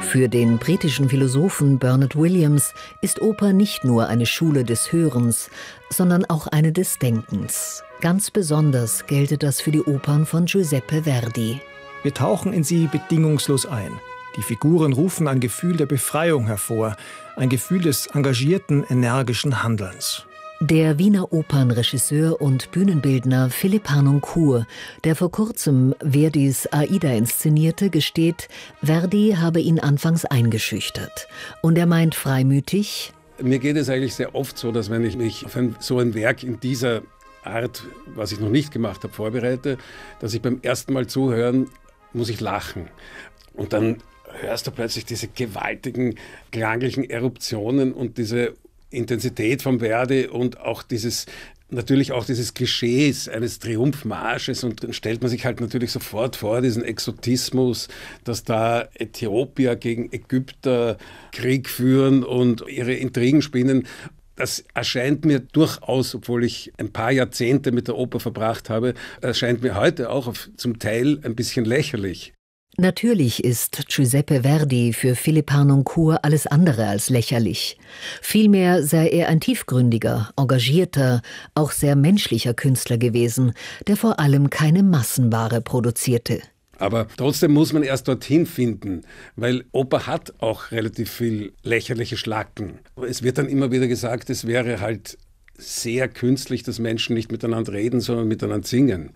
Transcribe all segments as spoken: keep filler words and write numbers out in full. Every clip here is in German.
Für den britischen Philosophen Bernard Williams ist Oper nicht nur eine Schule des Hörens, sondern auch eine des Denkens. Ganz besonders gelte das für die Opern von Giuseppe Verdi. Wir tauchen in sie bedingungslos ein. Die Figuren rufen ein Gefühl der Befreiung hervor, ein Gefühl des engagierten, energischen Handelns. Der Wiener Opernregisseur und Bühnenbildner Philipp Harnoncourt, der vor kurzem Verdis Aida inszenierte, gesteht, Verdi habe ihn anfangs eingeschüchtert. Und er meint freimütig: Mir geht es eigentlich sehr oft so, dass wenn ich mich auf ein, so ein Werk in dieser Art, was ich noch nicht gemacht habe, vorbereite, dass ich beim ersten Mal zuhören, muss ich lachen. Und dann hörst du plötzlich diese gewaltigen klanglichen Eruptionen und diese Intensität von Verdi und auch dieses, natürlich auch dieses Klischees eines Triumphmarsches, und dann stellt man sich halt natürlich sofort vor, diesen Exotismus, dass da Äthiopier gegen Ägypter Krieg führen und ihre Intrigen spinnen. Das erscheint mir durchaus, obwohl ich ein paar Jahrzehnte mit der Oper verbracht habe, erscheint mir heute auch auf, zum Teil ein bisschen lächerlich. Natürlich ist Giuseppe Verdi für Philipp Harnoncourt alles andere als lächerlich. Vielmehr sei er ein tiefgründiger, engagierter, auch sehr menschlicher Künstler gewesen, der vor allem keine Massenware produzierte. Aber trotzdem muss man erst dorthin finden, weil Oper hat auch relativ viel lächerliche Schlacken. Es wird dann immer wieder gesagt, es wäre halt sehr künstlich, dass Menschen nicht miteinander reden, sondern miteinander singen.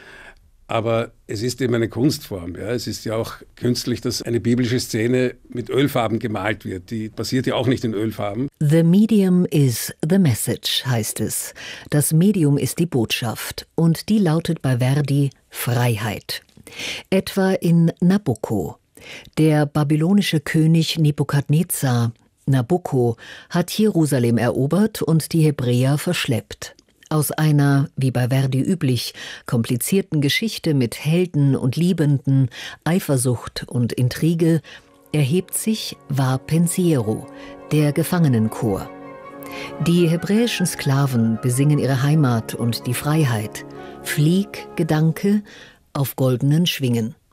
Aber es ist eben eine Kunstform. Ja. Es ist ja auch künstlich, dass eine biblische Szene mit Ölfarben gemalt wird. Die passiert ja auch nicht in Ölfarben. The medium is the message, heißt es. Das Medium ist die Botschaft. Und die lautet bei Verdi Freiheit. Etwa in Nabucco. Der babylonische König Nebukadnezar, Nabucco, hat Jerusalem erobert und die Hebräer verschleppt. Aus einer, wie bei Verdi üblich, komplizierten Geschichte mit Helden und Liebenden, Eifersucht und Intrige erhebt sich Va Pensiero, der Gefangenenchor. Die hebräischen Sklaven besingen ihre Heimat und die Freiheit. Flieg, Gedanke, auf goldenen Schwingen.